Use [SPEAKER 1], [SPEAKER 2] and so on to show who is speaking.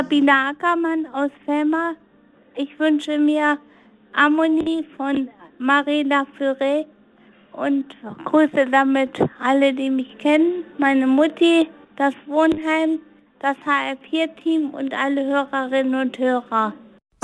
[SPEAKER 1] Sabine Ackermann aus Felmer. Ich wünsche mir Harmonie von Marina Furet und grüße damit alle, die mich kennen, meine Mutti, das Wohnheim, das HR4-Team und alle Hörerinnen und Hörer.